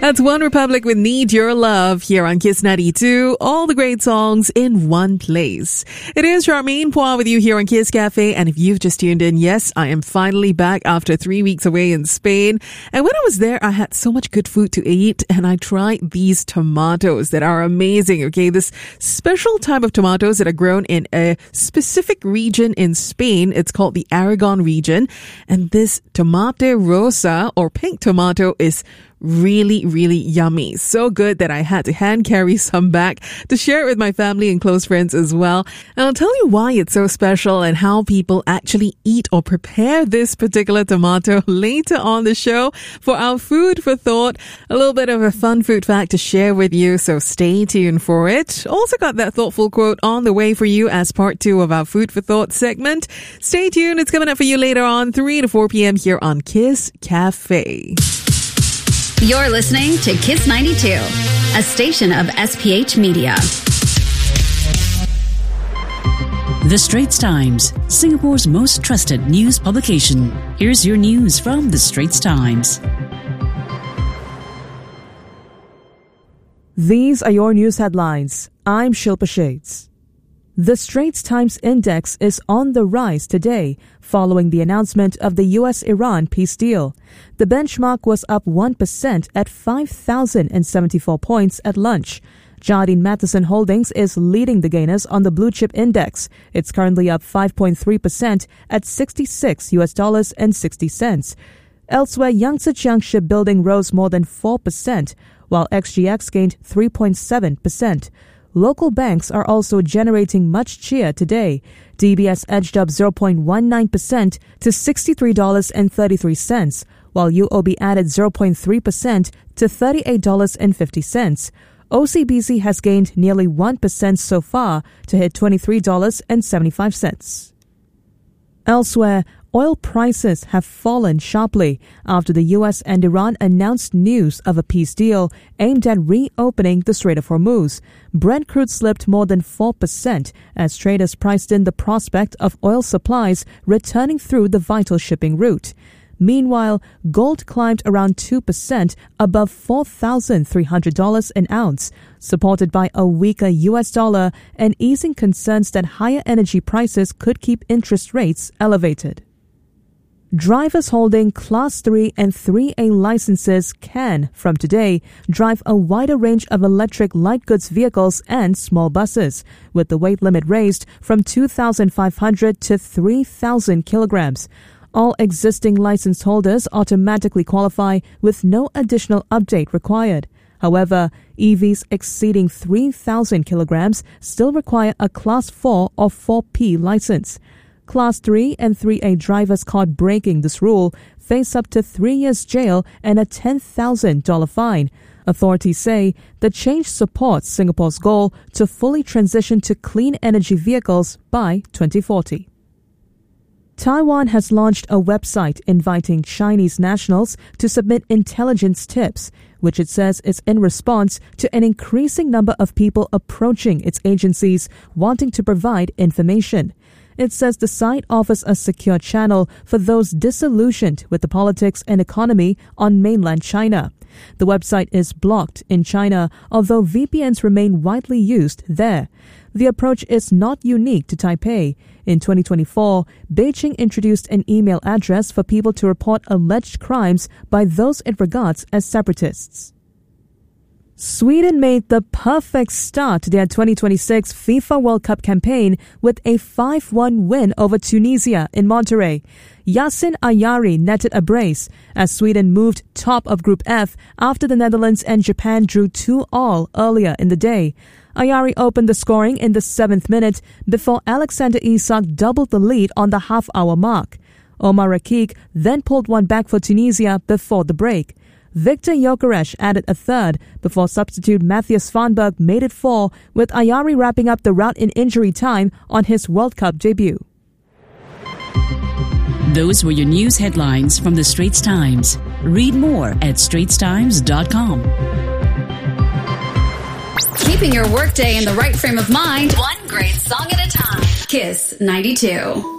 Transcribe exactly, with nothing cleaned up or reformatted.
That's One Republic with Need Your Love here on Kiss ninety-two. All the great songs in one place. It is Charmaine Poir with you here on Kiss Cafe. And if you've just tuned in, yes, I am finally back after three weeks away in Spain. And when I was there, I had so much good food to eat. And I tried these tomatoes that are amazing. Okay, this special type of tomatoes that are grown in a specific region in Spain. It's called the Aragon region. And this tomate rosa or pink tomato is really, really yummy. So good that I had to hand carry some back to share it with my family and close friends as well. And I'll tell you why it's so special and how people actually eat or prepare this particular tomato later on the show for our food for thought. A little bit of a fun food fact to share with you, so stay tuned for it. Also got that thoughtful quote on the way for you as part two of our food for thought segment. Stay tuned. It's coming up for you later on, three to four p.m. here on Kiss Cafe. You're listening to Kiss ninety-two, a station of S P H Media. The Straits Times, Singapore's most trusted news publication. Here's your news from The Straits Times. These are your news headlines. I'm Shilpa Shades. The Straits Times Index is on the rise today following the announcement of the U S Iran peace deal. The benchmark was up one percent at five thousand seventy-four points at lunch. Jardine Matheson Holdings is leading the gainers on the blue chip index. It's currently up five point three percent at sixty-six U S dollars and sixty cents. Elsewhere, Young Tze-Chiang Shipbuilding rose more than four percent, while X G X gained three point seven percent. Local banks are also generating much cheer today. D B S edged up zero point one nine percent to sixty-three dollars and thirty-three cents, while U O B added zero point three percent to thirty-eight dollars and fifty cents. O C B C has gained nearly one percent so far to hit twenty-three dollars and seventy-five cents. Elsewhere, oil prices have fallen sharply after the U S and Iran announced news of a peace deal aimed at reopening the Strait of Hormuz. Brent crude slipped more than four percent as traders priced in the prospect of oil supplies returning through the vital shipping route. Meanwhile, gold climbed around two percent above four thousand three hundred dollars an ounce, supported by a weaker U S dollar and easing concerns that higher energy prices could keep interest rates elevated. Drivers holding Class three and three A licenses can, from today, drive a wider range of electric light goods vehicles and small buses, with the weight limit raised from two thousand five hundred to three thousand kilograms. All existing license holders automatically qualify with no additional update required. However, E Vs exceeding three thousand kilograms still require a Class four or four P license. Class three and three A drivers caught breaking this rule face up to three years jail and a ten thousand dollars fine. Authorities say the change supports Singapore's goal to fully transition to clean energy vehicles by twenty forty. Taiwan has launched a website inviting Chinese nationals to submit intelligence tips, which it says is in response to an increasing number of people approaching its agencies wanting to provide information. It says the site offers a secure channel for those disillusioned with the politics and economy on mainland China. The website is blocked in China, although V P Ns remain widely used there. The approach is not unique to Taipei. In twenty twenty-four, Beijing introduced an email address for people to report alleged crimes by those it regards as separatists. Sweden made the perfect start to their twenty twenty-six FIFA World Cup campaign with a five one win over Tunisia in Monterrey. Yasin Ayari netted a brace as Sweden moved top of Group F after the Netherlands and Japan drew two all earlier in the day. Ayari opened the scoring in the seventh minute before Alexander Isak doubled the lead on the half-hour mark. Omar Rakik then pulled one back for Tunisia before the break. Victor Gyökeres added a third before substitute Matthias Svanberg made it four, with Ayari wrapping up the rout in injury time on his World Cup debut. Those were your news headlines from The Straits Times. Read more at straits times dot com. Keeping your workday in the right frame of mind, one great song at a time. Kiss ninety-two.